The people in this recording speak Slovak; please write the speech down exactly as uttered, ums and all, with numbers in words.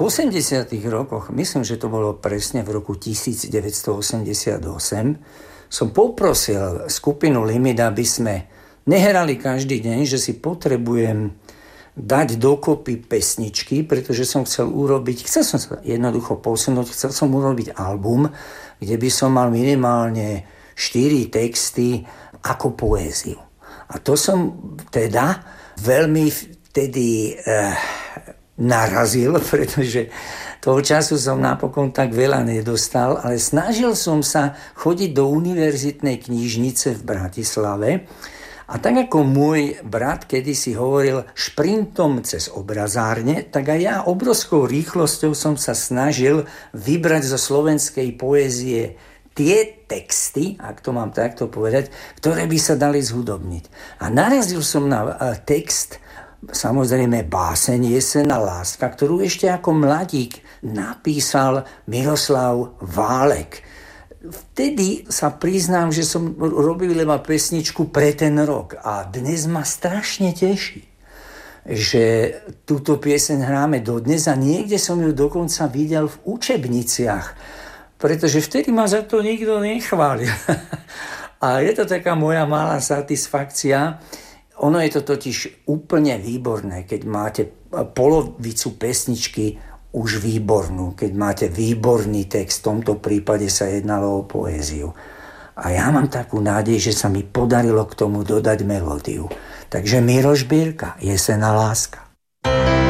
osemdesiatych rokoch, myslím, že to bolo presne v roku devätnásťstoosemdesiatosem, som poprosil skupinu Limit, aby sme nehrali každý deň, že si potrebujem dať dokopy pesničky, pretože som chcel urobiť, chcel som sa jednoducho posunúť, chcel som urobiť album, kde by som mal minimálne štyri texty ako poéziu. A to som teda veľmi vtedy eh, narazil, pretože toho času som napokon tak veľa nedostal, ale snažil som sa chodiť do univerzitnej knižnice v Bratislave. A tak ako môj brat kedysi hovoril šprintom cez obrazárne, tak aj ja obrovskou rýchlosťou som sa snažil vybrať zo slovenskej poézie tie texty, ak to mám takto povedať, ktoré by sa dali zhudobniť. A narazil som na text, samozrejme báseň Jesená láska, ktorú ešte ako mladík napísal Miroslav Válek. Vtedy sa priznám, že som robil iba pesničku pre ten rok a dnes ma strašne teší, že túto pieseň hráme dodnes a niekde som ju dokonca videl v učebniciach, pretože vtedy ma za to nikto nechválil. A je to taká moja malá satisfakcia. Ono je to totiž úplne výborné, keď máte polovicu pesničky už výbornú, keď máte výborný text, v tomto prípade sa jednalo o poéziu. A ja mám takú nádej, že sa mi podarilo k tomu dodať melódiu. Takže Miroš Birka, Jesená láska.